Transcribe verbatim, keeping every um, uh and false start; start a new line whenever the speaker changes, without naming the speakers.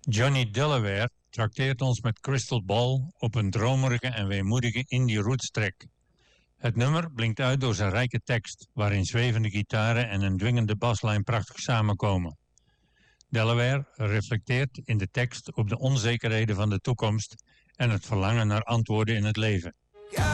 Johnny Delaware trakteert ons met Crystal Ball op een dromerige en weemoedige indie roots track. Het nummer blinkt uit door zijn rijke tekst, waarin zwevende gitaren en een dwingende baslijn prachtig samenkomen. Delaware reflecteert in de tekst op de onzekerheden van de toekomst en het verlangen naar antwoorden in het leven.